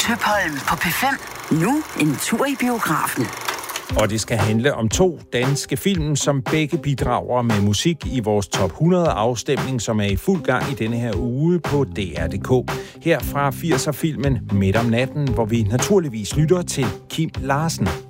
Tøpholm på P5. Nu en tur i biografen. Og det skal handle om 2 danske film, som begge bidrager med musik i vores top 100 afstemning, som er i fuld gang i denne her uge på DR.dk. Her fra 80'er-filmen Midt om natten, hvor vi naturligvis lytter til Kim Larsen.